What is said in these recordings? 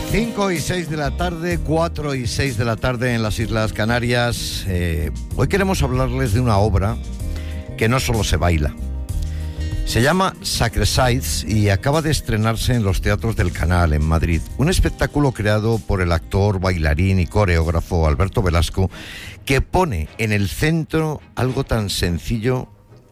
5 y 6 de la tarde, 4 y 6 de la tarde en las Islas Canarias. Hoy queremos hablarles de una obra que no solo se baila. Se llama Sacred Sides y acaba de estrenarse en los teatros del Canal, en Madrid. Un espectáculo creado por el actor, bailarín y coreógrafo Alberto Velasco, que pone en el centro algo tan sencillo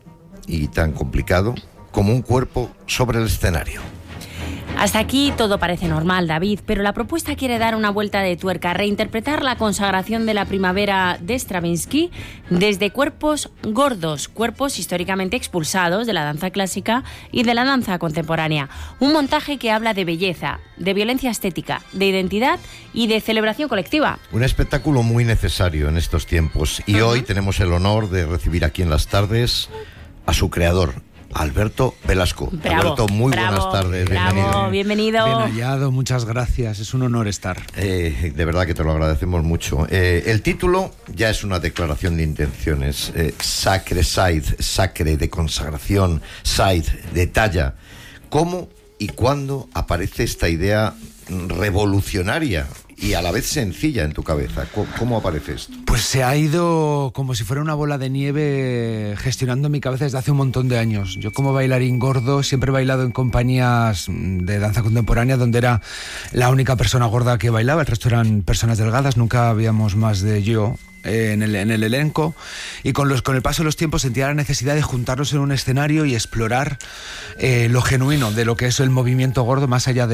y tan complicado como un cuerpo sobre el escenario. Hasta aquí todo parece normal, David, pero la propuesta quiere dar una vuelta de tuerca, reinterpretar la consagración de la primavera de Stravinsky desde cuerpos gordos, cuerpos históricamente expulsados de la danza clásica y de la danza contemporánea. Un montaje que habla de belleza, de violencia estética, de identidad y de celebración colectiva. Un espectáculo muy necesario en estos tiempos y hoy tenemos el honor de recibir aquí en las tardes a su creador, Alberto Velasco. Bravo, Alberto, muy bravo, buenas tardes, bravo, bienvenido. Bien hallado, muchas gracias, es un honor estar. De verdad que te lo agradecemos mucho. El título ya es una declaración de intenciones. Sacred Side, sacre de consagración, side de talla. ¿Cómo y cuándo aparece esta idea revolucionaria y a la vez sencilla en tu cabeza? ¿Cómo aparece esto? Pues se ha ido como si fuera una bola de nieve gestionando mi cabeza desde hace un montón de años. Yo, como bailarín gordo, siempre he bailado en compañías de danza contemporánea donde era la única persona gorda que bailaba, el resto eran personas delgadas, nunca habíamos más de yo en el elenco, y con el paso de los tiempos sentía la necesidad de juntarnos en un escenario y explorar lo genuino de lo que es el movimiento gordo más allá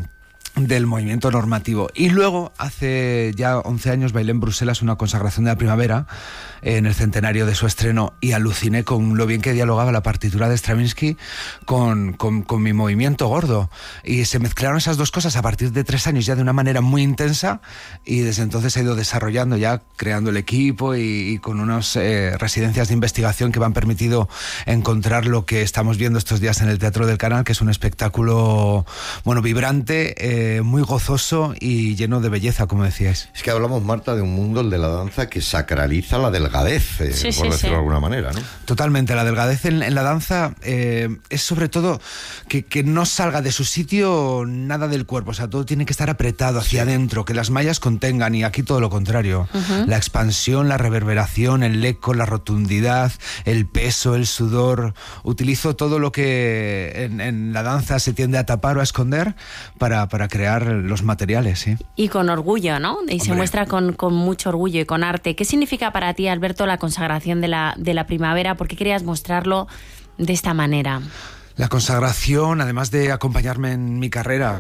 del movimiento normativo. Y luego, hace ya 11 años, bailé en Bruselas una consagración de la primavera en el centenario de su estreno y aluciné con lo bien que dialogaba la partitura de Stravinsky con mi movimiento gordo. Y se mezclaron esas dos cosas a partir de 3 años ya de una manera muy intensa, y desde entonces se ha ido desarrollando, ya creando el equipo y con unas residencias de investigación que me han permitido encontrar lo que estamos viendo estos días en el Teatro del Canal, que es un espectáculo, bueno, vibrante, muy gozoso y lleno de belleza, como decíais. Es que hablamos, Marta, de un mundo, el de la danza, que sacraliza la delgadez, por decirlo de alguna manera, ¿no? Totalmente, la delgadez en la danza es sobre todo que no salga de su sitio nada del cuerpo, o sea, todo tiene que estar apretado hacia adentro, que las mallas contengan, y aquí todo lo contrario. La expansión, la reverberación, el eco, la rotundidad, el peso, el sudor. Utilizo todo lo que en la danza se tiende a tapar o a esconder para crear los materiales, ¿sí? Y con orgullo, ¿no? Y se muestra con mucho orgullo y con arte. ¿Qué significa para ti, Alberto, la consagración de la primavera? ¿Por qué querías mostrarlo de esta manera? La consagración, además de acompañarme en mi carrera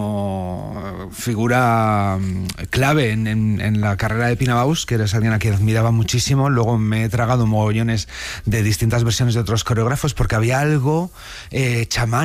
como figura clave en la carrera de Pina Bausch, que eres alguien a quien admiraba muchísimo, luego me he tragado mogollones de distintas versiones de otros coreógrafos porque había algo chamán